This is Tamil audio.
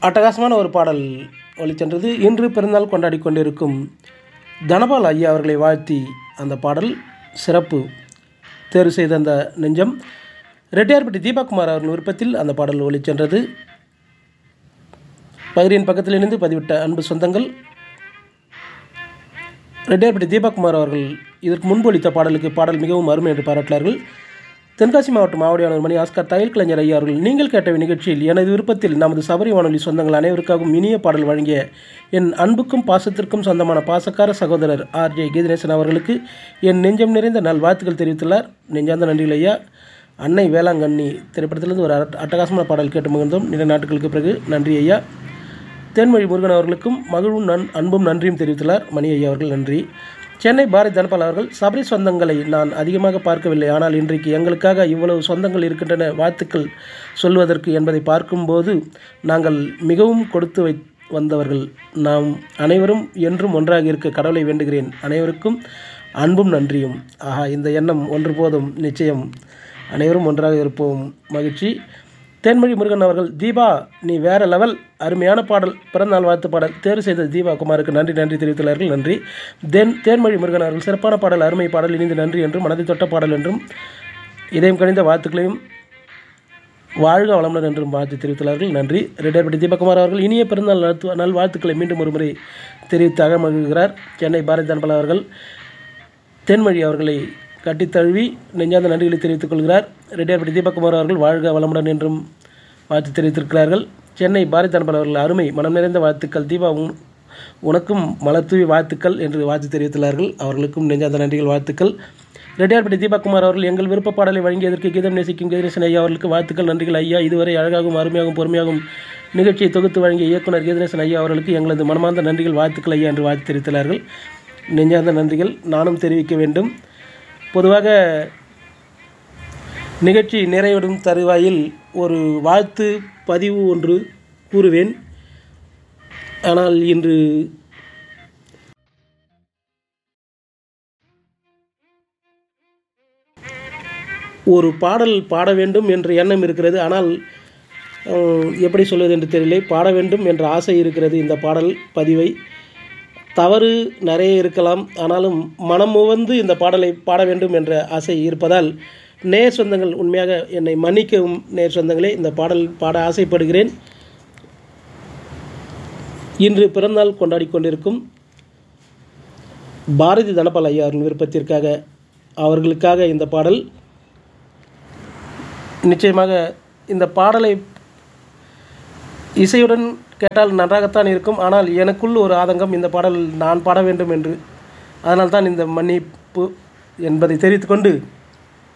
அட்டகாசமான ஒரு பாடல் ஒலிச்சென்றது. இன்று பிறந்தநாள் கொண்டாடி கொண்டிருக்கும் தனபால் ஐயா அவர்களை வாழ்த்தி அந்த பாடல் சிறப்பு தேர்வு செய்த அந்த நெஞ்சம் ரெட்டியார்பட்டி தீபக்குமார் அவர்கள் விருப்பத்தில் அந்த பாடல் ஒலிச்சென்றது. பகிரின் பக்கத்திலிருந்து பதிவிட்ட அன்பு சொந்தங்கள், ரெட்டியார்பட்டி தீபக்குமார் அவர்கள் இதற்கு முன்பு அளித்த பாடலுக்கு பாடல் மிகவும் அருமை என்று பாராட்டினார்கள். தென்காசி மாவட்டம் ஆவடியானவர் மணி ஆஸ்கர் தையல் கலைஞர் ஐயா அவர்கள், நீங்கள் கேட்ட நிகழ்ச்சியில் எனது விருப்பத்தில் நமது சபரி வானொலி சொந்தங்கள் அனைவருக்காகவும் இனிய பாடல் வழங்கிய என் அன்புக்கும் பாசத்திற்கும் சொந்தமான பாசக்கார சகோதரர் ஆர்ஜே கீதநேசன் அவர்களுக்கு என் நெஞ்சம் நிறைந்த நல்வாழ்த்துக்கள் தெரிவித்துள்ளார். நெஞ்சார்ந்த நன்றிகள் ஐயா. அன்னை வேளாங்கண்ணி திரைப்படத்திலிருந்து ஒரு அட்டகாசமான பாடல் கேட்டு மகிழ்ந்தோம். நீண்ட நாட்களுக்கு பிறகு நன்றி ஐயா. தேன்மொழி முருகன் அவர்களுக்கும் மகிழ்வும் அன்பும் நன்றியும் தெரிவித்துள்ளார் மணி ஐயா அவர்கள். நன்றி. சென்னை பாரதி தனபால் அவர்கள், சபரி சொந்தங்களை நான் அதிகமாக பார்க்கவில்லை, ஆனால் இன்றைக்கு எங்களுக்காக இவ்வளவு சொந்தங்கள் இருக்கின்றன வாழ்த்துக்கள் சொல்வதற்கு என்பதை பார்க்கும்போது நாங்கள் மிகவும் கொடுத்து வந்தவர்கள். நாம் அனைவரும் என்றும் ஒன்றாக இருக்க கடவுளை வேண்டுகிறேன். அனைவருக்கும் அன்பும் நன்றியும். ஆஹா, இந்த எண்ணம் ஒன்று போதும். நிச்சயம் அனைவரும் ஒன்றாக இருப்போம். மகிழ்ச்சி. தேன்மொழி முருகன் அவர்கள், தீபா நீ வேற லெவல், அருமையான பாடல், பிறந்தநாள் வாழ்த்து பாடல் தேர்வு செய்த தீபா குமாருக்கு நன்றி தெரிவித்துள்ளார்கள். நன்றி. தேன்மொழி முருகன் அவர்கள், சிறப்பான பாடல், அருமை பாடல், இனிந்து நன்றி என்றும் மனதை தொட்ட பாடல் என்றும் இதயம் கணிந்த வாழ்த்துக்களையும் வாழ்க வளமுடன் என்றும் வாழ்த்து தெரிவித்துள்ளார்கள். நன்றி. ரெட்டியார்பட்டி தீபக்குமார் அவர்கள் இனிய பிறந்தநாள் நல்வாழ்த்துக்களை மீண்டும் ஒரு முறை தெரிவித்து அகமகிழ்கிறார். சென்னை பாரதி தனபால் அவர்கள் தேன்மொழி அவர்களை கட்டித்தழுவி நெஞ்சார்ந்த நன்றிகளை தெரிவித்துக் கொள்கிறார். ரெட்டியார்பட்டி தீபக்குமார் அவர்கள் வாழ்க வளமுடன் என்றும் வாழ்த்து தெரிவித்திருக்கிறார்கள். சென்னை பாரதி தனபால் அவர்கள், அருமை, மனம் நிறைந்த வாழ்த்துக்கள் தீபா, உனக்கும் மலர்தூவி வாழ்த்துக்கள் என்று வாழ்த்து தெரிவித்துள்ளார்கள். அவர்களுக்கும் நெஞ்சார்ந்த நன்றிகள், வாழ்த்துக்கள். ரெட்டியார்பட்டி தீபக்குமார் அவர்கள், எங்கள் விருப்ப பாடலை வழங்கியதற்கு கீதம் நேசிக்கும் கீதநேசன் ஐயா அவர்களுக்கு வாழ்த்துக்கள், நன்றிகள் ஐயா. இதுவரை அழகாகவும் அருமையாகவும் பொறுமையாகவும் நிகழ்ச்சியை தொகுத்து வழங்கிய இயக்குனர் கீதநேசன் ஐயா அவர்களுக்கு எங்களது மனமார்ந்த நன்றிகள், வாழ்த்துக்கள் ஐயா என்று வாழ்த்து தெரிவித்துள்ளார்கள். நெஞ்சார்ந்த நன்றிகள் நானும் தெரிவிக்க வேண்டும். பொதுவாக நிகழ்ச்சி நிறைவடும் தருவாயில் ஒரு வாழ்த்து பதிவு ஒன்று கூறுவேன். ஆனால் இன்று ஒரு பாடல் பாட வேண்டும் என்ற எண்ணம் இருக்கிறது. ஆனால் எப்படி சொல்வது என்று தெரியலை. பாட வேண்டும் என்ற ஆசை இருக்கிறது. இந்த பாடல் பதிவை தவறு நிறைய இருக்கலாம், ஆனாலும் மனம் உவந்து இந்த பாடலை பாட வேண்டும் என்ற ஆசை இருப்பதால் நேர் சொந்தங்கள் உண்மையாக என்னை மன்னிக்கவும். நேர் சொந்தங்களே, இந்த பாடல் பாட ஆசைப்படுகிறேன். இன்று பிறந்தநாள் கொண்டாடி கொண்டிருக்கும் பாரதி தனபால் ஐயா அவர்கள் விருப்பத்திற்காக, அவர்களுக்காக இந்த பாடல். நிச்சயமாக இந்த பாடலை இசையுடன் கேட்டால் நன்றாகத்தான் இருக்கும். ஆனால் எனக்குள் ஒரு ஆதங்கம், இந்த பாடல் நான் பாட வேண்டும் என்று. அதனால்தான் இந்த மன்னிப்பு என்பதை தெரிவித்துக்கொண்டு